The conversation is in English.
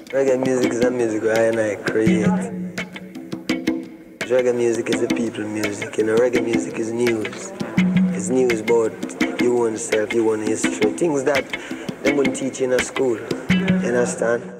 Reggae music is a music where I create. Reggae music is the people music. You know, reggae music is news. It's news about your own self, your own history. Things that they wouldn't teach in a school. You understand?